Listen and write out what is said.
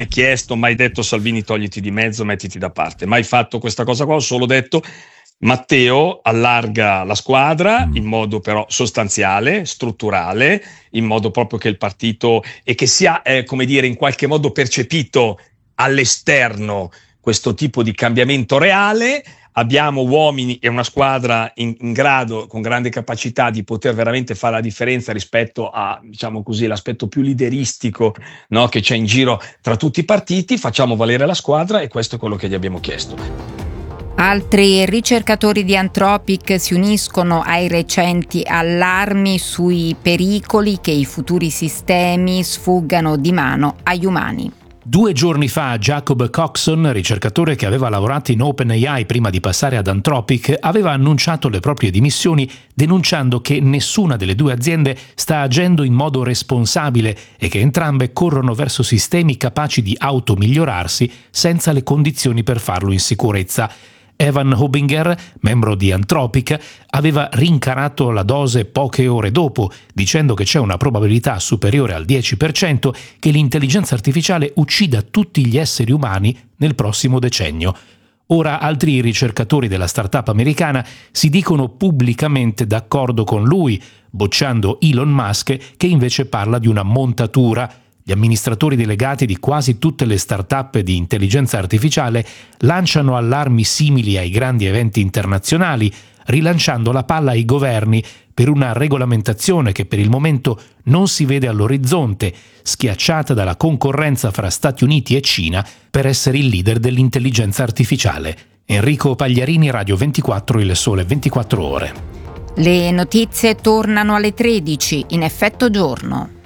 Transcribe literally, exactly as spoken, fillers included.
mai chiesto, mai detto Salvini togliti di mezzo, mettiti da parte, mai fatto questa cosa qua, ho solo detto Matteo allarga la squadra mm. in modo però sostanziale, strutturale, in modo proprio che il partito e che sia, eh, come dire, in qualche modo percepito all'esterno questo tipo di cambiamento reale. Abbiamo uomini e una squadra in, in grado, con grande capacità di poter veramente fare la differenza rispetto a, diciamo così, l'aspetto più lideristico, no, che c'è in giro tra tutti i partiti. Facciamo valere la squadra e questo è quello che gli abbiamo chiesto. Altri ricercatori di Anthropic si uniscono ai recenti allarmi sui pericoli che i futuri sistemi sfuggano di mano agli umani. Due giorni fa Jacob Coxon, ricercatore che aveva lavorato in OpenAI prima di passare ad Anthropic, aveva annunciato le proprie dimissioni denunciando che nessuna delle due aziende sta agendo in modo responsabile e che entrambe corrono verso sistemi capaci di automigliorarsi senza le condizioni per farlo in sicurezza. Evan Hobinger, membro di Anthropic, aveva rincarato la dose poche ore dopo, dicendo che c'è una probabilità superiore al dieci per cento che l'intelligenza artificiale uccida tutti gli esseri umani nel prossimo decennio. Ora altri ricercatori della startup americana si dicono pubblicamente d'accordo con lui, bocciando Elon Musk, che invece parla di una montatura. Gli amministratori delegati di quasi tutte le start-up di intelligenza artificiale lanciano allarmi simili ai grandi eventi internazionali, rilanciando la palla ai governi per una regolamentazione che per il momento non si vede all'orizzonte, schiacciata dalla concorrenza fra Stati Uniti e Cina per essere il leader dell'intelligenza artificiale. Enrico Pagliarini, Radio ventiquattro, Il Sole ventiquattro Ore. Le notizie tornano alle tredici in effetto giorno.